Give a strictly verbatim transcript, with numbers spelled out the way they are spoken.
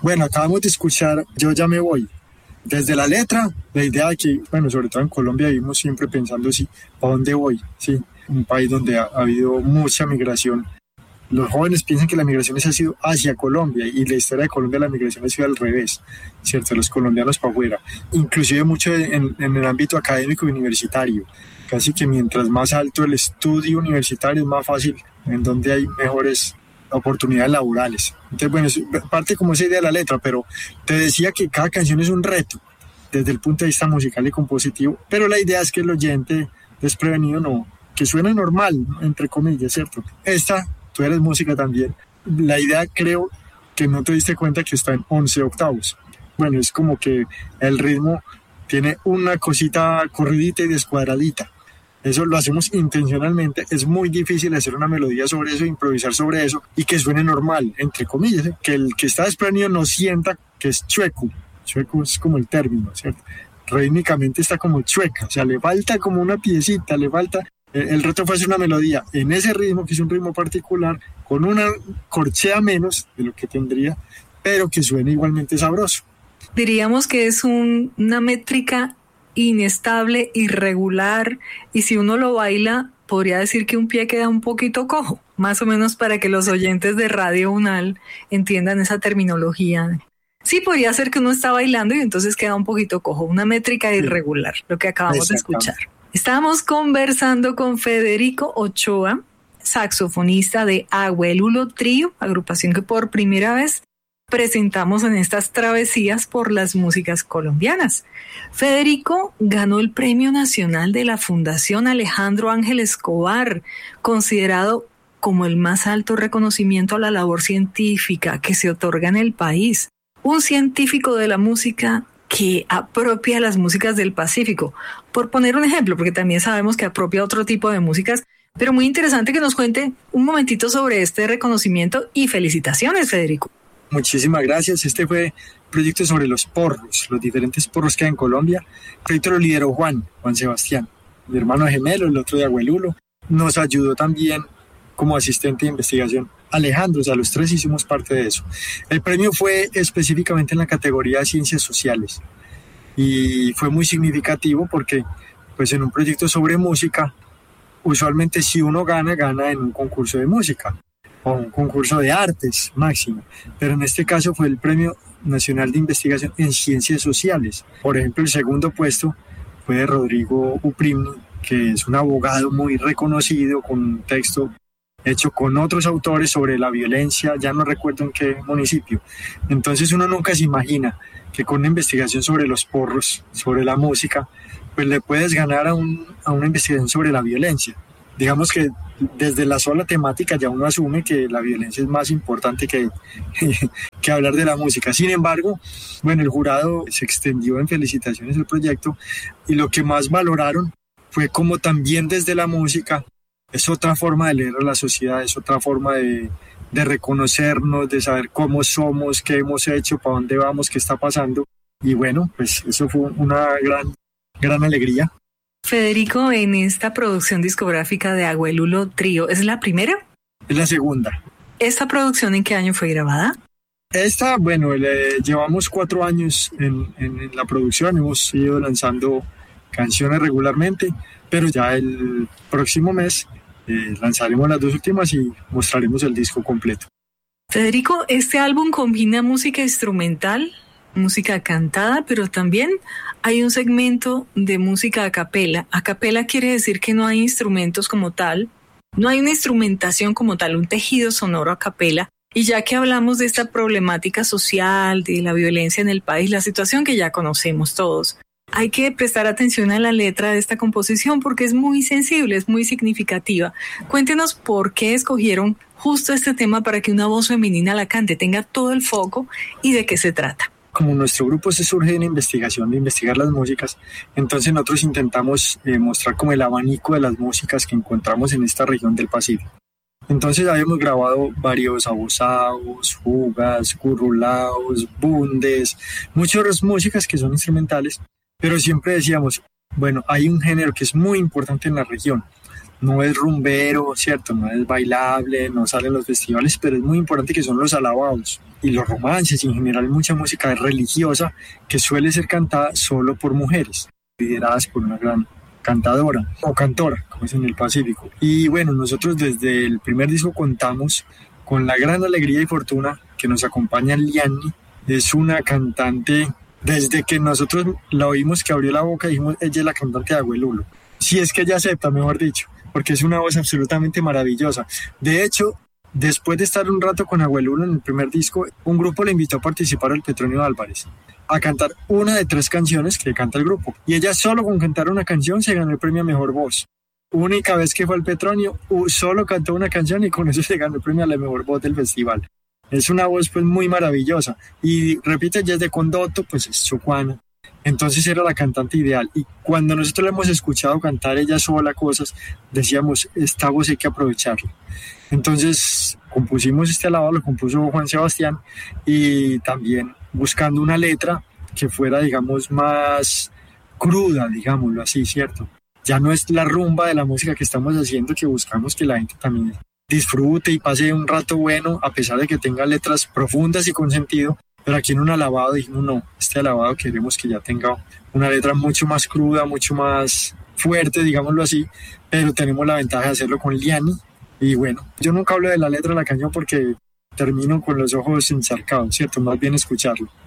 Bueno, acabamos de escuchar Yo ya me voy. Desde la letra, la idea de que, bueno, sobre todo en Colombia vivimos siempre pensando, sí, ¿para dónde voy? Sí, un país donde ha, ha habido mucha migración. Los jóvenes piensan que la migración ha sido hacia Colombia y la historia de Colombia la migración ha sido al revés, ¿cierto? Los colombianos para afuera, inclusive mucho en, en el ámbito académico y universitario. Casi que mientras más alto el estudio universitario es más fácil, en donde hay mejores oportunidades laborales. Entonces, bueno, es parte como esa idea de la letra, pero te decía que cada canción es un reto desde el punto de vista musical y compositivo, pero la idea es que el oyente desprevenido no, que suene normal, entre comillas, ¿cierto? Esta, tú eres música también, la idea creo que no te diste cuenta que está en once octavos. Bueno, es como que el ritmo tiene una cosita corridita y descuadradita. Eso lo hacemos intencionalmente. Es muy difícil hacer una melodía sobre eso, improvisar sobre eso y que suene normal, entre comillas, ¿eh? Que el que está desprevenido no sienta que es chueco. Chueco es como el término, ¿cierto? Rítmicamente está como chueca, o sea, le falta como una piecita, le falta. El reto fue hacer una melodía en ese ritmo, que es un ritmo particular, con una corchea menos de lo que tendría, pero que suene igualmente sabroso. Diríamos que es un, una métrica inestable, irregular, y si uno lo baila, podría decir que un pie queda un poquito cojo, más o menos para que los oyentes de Radio UNAL entiendan esa terminología. Sí, podría ser que uno está bailando y entonces queda un poquito cojo, una métrica irregular, lo que acabamos de escuchar. Estamos conversando con Federico Ochoa, saxofonista de Agüelulo Trío, agrupación que por primera vez presentamos en estas travesías por las músicas colombianas. Federico ganó el Premio Nacional de la Fundación Alejandro Ángel Escobar, considerado como el más alto reconocimiento a la labor científica que se otorga en el país. Un científico de la música que apropia las músicas del Pacífico, por poner un ejemplo, porque también sabemos que apropia otro tipo de músicas, pero muy interesante que nos cuente un momentito sobre este reconocimiento y felicitaciones, Federico. Muchísimas gracias. Este fue un proyecto sobre los porros, los diferentes porros que hay en Colombia. El proyecto lo lideró Juan, Juan Sebastián, mi hermano gemelo, el otro de Agüelulo. Nos ayudó también como asistente de investigación Alejandro, o sea, los tres hicimos parte de eso. El premio fue específicamente en la categoría de ciencias sociales y fue muy significativo porque pues en un proyecto sobre música, usualmente si uno gana, gana en un concurso de música o un concurso de artes máximo, pero en este caso fue el Premio Nacional de Investigación en Ciencias Sociales. Por ejemplo, el segundo puesto fue de Rodrigo Uprimni, que es un abogado muy reconocido con un texto hecho con otros autores sobre la violencia, ya no recuerdo en qué municipio. Entonces uno nunca se imagina que con una investigación sobre los porros, sobre la música, pues le puedes ganar a, un, a una investigación sobre la violencia. Digamos que desde la sola temática ya uno asume que la violencia es más importante que, que hablar de la música. Sin embargo, bueno, el jurado se extendió en felicitaciones al proyecto y lo que más valoraron fue como también desde la música es otra forma de leer a la sociedad, es otra forma de, de reconocernos, de saber cómo somos, qué hemos hecho, para dónde vamos, qué está pasando. Y bueno, pues eso fue una gran, gran alegría. Federico, en esta producción discográfica de Agüelulo Trío, ¿es la primera? Es la segunda. ¿Esta producción en qué año fue grabada? Esta, bueno, le, llevamos cuatro años en, en, en la producción, hemos ido lanzando canciones regularmente, pero ya el próximo mes eh, lanzaremos las dos últimas y mostraremos el disco completo. Federico, este álbum combina música instrumental, música cantada, pero también hay un segmento de música a capela. A capela quiere decir que no hay instrumentos como tal, no hay una instrumentación como tal, un tejido sonoro a capela. Y ya que hablamos de esta problemática social, de la violencia en el país, la situación que ya conocemos todos, hay que prestar atención a la letra de esta composición porque es muy sensible, es muy significativa. Cuéntenos por qué escogieron justo este tema para que una voz femenina la cante, tenga todo el foco y de qué se trata. Como nuestro grupo se surge de una investigación, de investigar las músicas, entonces nosotros intentamos eh, mostrar como el abanico de las músicas que encontramos en esta región del Pacífico. Entonces habíamos grabado varios abusados, fugas, currulaos, bundes, muchas músicas que son instrumentales, pero siempre decíamos, bueno, hay un género que es muy importante en la región, no es rumbero, ¿cierto? No es bailable, no sale en los festivales, pero es muy importante que son los alabados y los romances y en general mucha música religiosa que suele ser cantada solo por mujeres, lideradas por una gran cantadora o cantora, como es en el Pacífico. Y bueno, nosotros desde el primer disco contamos con la gran alegría y fortuna que nos acompaña Lianny. Es una cantante, desde que nosotros la oímos que abrió la boca, dijimos, ella es la cantante de Agüelulo. Si es que ella acepta, mejor dicho, porque es una voz absolutamente maravillosa. De hecho, después de estar un rato con Agüelulo en el primer disco, un grupo le invitó a participar al Petronio Álvarez, a cantar una de tres canciones que canta el grupo. Y ella solo con cantar una canción se ganó el premio a Mejor Voz. Única vez que fue al Petronio, solo cantó una canción y con eso se ganó el premio a la Mejor Voz del festival. Es una voz pues muy maravillosa. Y repite, ella es de Condoto, pues es chocuana. Entonces era la cantante ideal. Y cuando nosotros la hemos escuchado cantar ella sola cosas, decíamos, esta voz hay que aprovecharla. Entonces compusimos este alabado, lo compuso Juan Sebastián, y también buscando una letra que fuera, digamos, más cruda, digámoslo así, ¿cierto? Ya no es la rumba de la música que estamos haciendo, que buscamos que la gente también disfrute y pase un rato bueno, a pesar de que tenga letras profundas y con sentido. Pero aquí en un alabado dijimos, no, este alabado queremos que ya tenga una letra mucho más cruda, mucho más fuerte, digámoslo así, pero tenemos la ventaja de hacerlo con Lianny. Y bueno, yo nunca hablo de la letra de la canción porque termino con los ojos encharcados, ¿cierto? Más bien escucharlo.